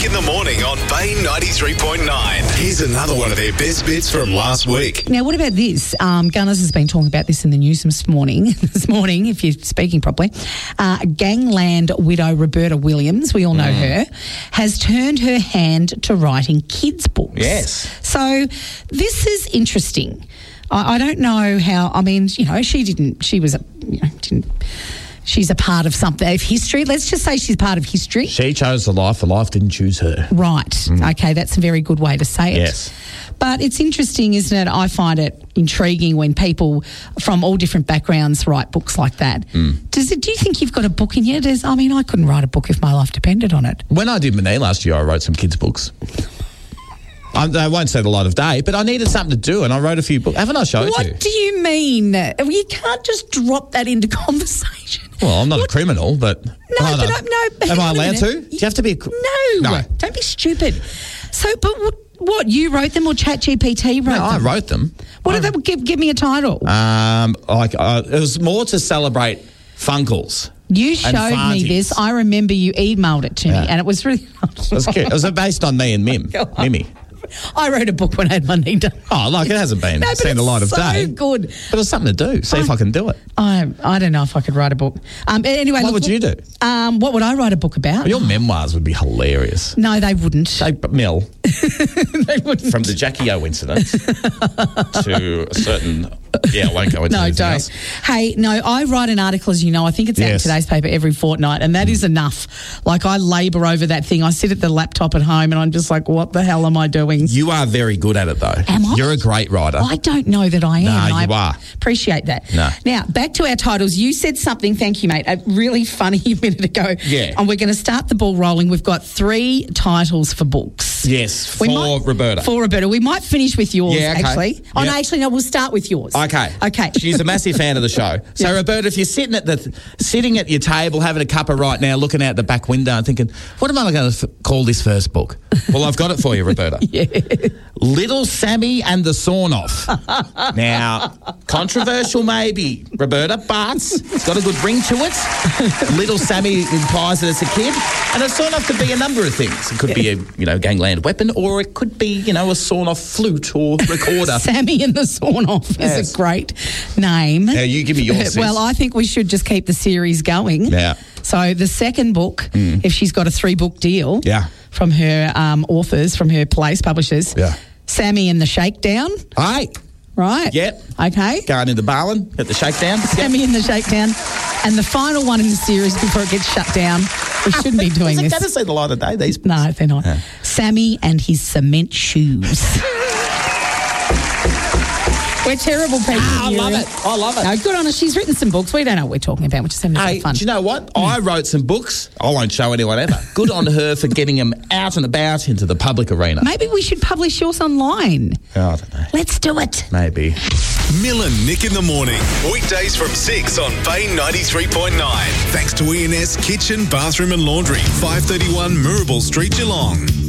Nick in the morning on Bay 93.9. Here's another one of their best bits from last week. Now, what about this? Gunners has been talking about this in the news this morning, if you're speaking properly. Gangland widow Roberta Williams, we all know her, has turned her hand to writing kids' books. Yes. So this is interesting. I don't know how, she's a part of something, of history. Let's just say she's part of history. She chose the life didn't choose her. Right. Okay, that's a very good way to say it. Yes. But it's interesting, isn't it? I find it intriguing when people from all different backgrounds write books like that. Do you think you've got a book in you? I couldn't write a book if my life depended on it. When I did Manee last year, I wrote some kids' books. I won't say the light of day, but I needed something to do, and I wrote a few books. Haven't I showed you? What do you mean? You can't just drop that into conversation. Well, I'm not a criminal, but... No, but Am I allowed to? Do you have to be... No, don't be stupid. So, but what, you wrote them or ChatGPT wrote them? No, I wrote them. What did they give me a title? It was more to celebrate Funkles. You showed me this. I remember you emailed it to me, and it was really... It was cute. It was based on me and Mimi. I wrote a book when I had my knee done. Oh, it hasn't been seen the light of day. So good. But it's something to do. See if I can do it. I don't know if I could write a book. Anyway, what would you do? What would I write a book about? Well, your memoirs would be hilarious. No, they wouldn't. Mel. They wouldn't. From the Jackie O incident to a certain... Yeah, I won't go into anything else. Hey, no, I write an article, as you know. I think it's out in today's paper every fortnight, and that is enough. Like, I labour over that thing. I sit at the laptop at home, and I'm just like, what the hell am I doing? You are very good at it, though. Am I? You're a great writer. I don't know that I am. No, you are. Appreciate that. No. Now, back to our titles. You said something, thank you, mate, really funny a minute ago. Yeah. And we're going to start the ball rolling. We've got 3 titles for books. Yes, for Roberta. For Roberta. We might finish with yours, actually. Yep. Oh, no, actually, no, we'll start with yours. Okay. Okay. She's a massive fan of the show. So, Roberta, if you're sitting at your table having a cuppa right now, looking out the back window and thinking, what am I going to call this first book? Well, I've got it for you, Roberta. Little Sammy and the Sawn-Off. Now, controversial maybe, Roberta, but it's got a good ring to it. Little Sammy implies that it's a kid, and a sawn-off could be a number of things. It could be a gangland weapon, or it could be, a sawn-off flute or recorder. Sammy and the Sawn-Off is a great name. Now, you give me yours. Well, I think we should just keep the series going. Yeah. So the second book, if she's got a 3-book deal from her authors, from her place publishers, Sammy and the Shakedown. Aye. Right? Yep. Okay. Going in the Barlin, get the Shakedown. Sammy and the Shakedown. And the final one in the series before it gets shut down. We shouldn't be doing this. Is it going to see the light of day, these books? No, they're not. Sammy and his cement shoes. We're terrible people. I love it. No, good on her. She's written some books. We don't know what we're talking about. We're just having some fun. Do you know what? I wrote some books. I won't show anyone ever. Good on her for getting them out and about into the public arena. Maybe we should publish yours online. Oh, I don't know. Let's do it. Maybe. Mill and Nick in the morning. Weekdays from 6 on Bay 93.9. Thanks to E&S Kitchen, Bathroom and Laundry. 531 Mirabel Street, Geelong.